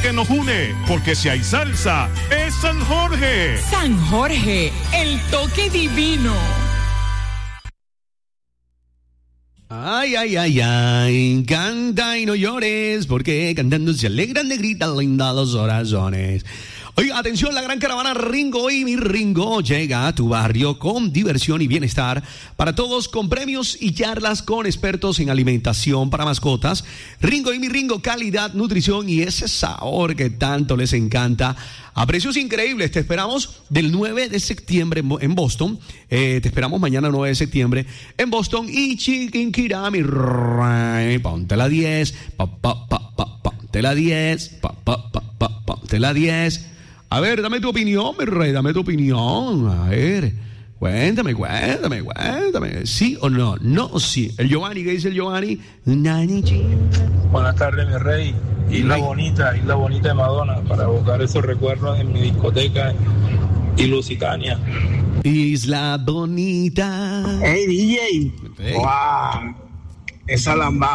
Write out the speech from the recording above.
que nos une, porque si hay salsa, es San Jorge. San Jorge, el toque divino. Ay, ay, ay, ay, canta y no llores, porque cantando se alegran de gritar linda los corazones. Oiga, atención, la gran caravana Ringo y mi Ringo llega a tu barrio con diversión y bienestar para todos, con premios y charlas con expertos en alimentación para mascotas. Ringo y mi Ringo, calidad, nutrición y ese sabor que tanto les encanta. A precios increíbles. Te esperamos del 9 de septiembre en Boston. Te esperamos mañana 9 de septiembre en Boston. Y Chiquinquirá, mi rey, ponte la 10, ponte la 10, ponte la 10. A ver, dame tu opinión, mi rey, dame tu opinión. A ver, cuéntame. ¿Sí o no? No o sí. El Giovanni, ¿qué dice el Giovanni? Buenas tardes, mi rey. Isla Bonita de Madonna, para evocar esos recuerdos en mi discoteca y Lusitania. Isla Bonita. Hey, DJ. Wow. Esa lambada.